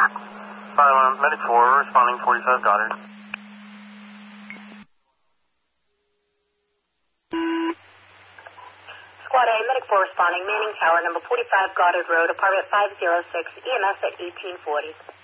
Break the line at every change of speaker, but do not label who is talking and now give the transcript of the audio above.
Medic 4, responding 45 Goddard.
Squad A, Medic 4 responding, Manning Tower, number 45 Goddard Road, apartment 506, EMS at 1840.